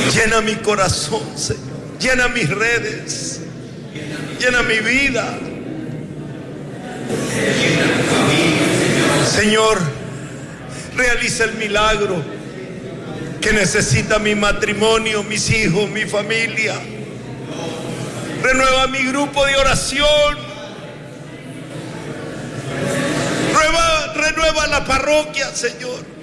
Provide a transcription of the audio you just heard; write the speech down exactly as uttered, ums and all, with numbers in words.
Llena mi corazón, Señor. Llena mis redes. Llena mi vida. Señor, realiza el milagro que necesita mi matrimonio, mis hijos, mi familia. Renueva mi grupo de oración. Renueva, renueva la parroquia, Señor.